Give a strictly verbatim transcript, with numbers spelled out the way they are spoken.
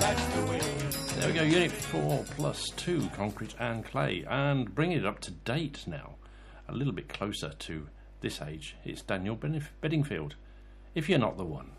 There we go, Unit four plus two, Concrete and Clay, and bringing it up to date now, a little bit closer to this age, it's Daniel Bedingfield, If You're Not the One.